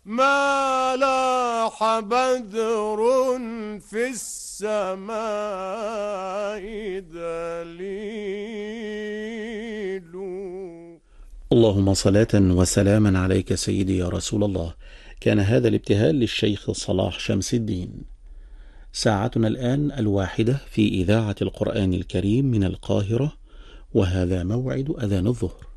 ما لاح بدر في السماء دليل. اللهم صلاة وسلاما عليك سيدي يا رسول الله. كان هذا الابتهال للشيخ صلاح شمس الدين. ساعتنا الآن 1:00 في إذاعة القرآن الكريم من القاهرة، وهذا موعد أذان الظهر.